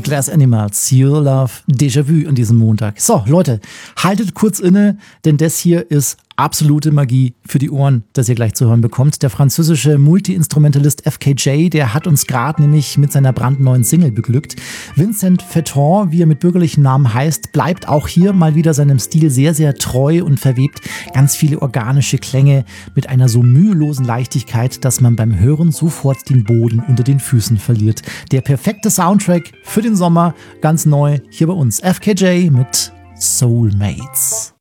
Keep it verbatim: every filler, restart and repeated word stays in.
Glass Animals, Your Love, Déjà-vu an diesem Montag. So, Leute, haltet kurz inne, denn das hier ist absolute Magie für die Ohren, das ihr gleich zu hören bekommt. Der französische Multi-Instrumentalist F K J, der hat uns gerade nämlich mit seiner brandneuen Single beglückt. Vincent Fetton, wie er mit bürgerlichen Namen heißt, bleibt auch hier mal wieder seinem Stil sehr, sehr treu und verwebt ganz viele organische Klänge mit einer so mühelosen Leichtigkeit, dass man beim Hören sofort den Boden unter den Füßen verliert. Der perfekte Soundtrack für den Sommer, ganz neu hier bei uns. F K J mit Soulmates.